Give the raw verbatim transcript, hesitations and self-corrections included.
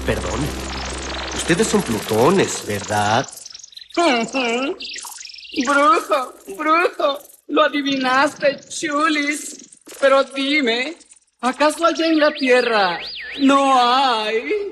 Perdón. Ustedes son plutones, ¿verdad? Brujo, brujo, lo adivinaste, chulis. Pero dime, ¿acaso allá en la tierra no hay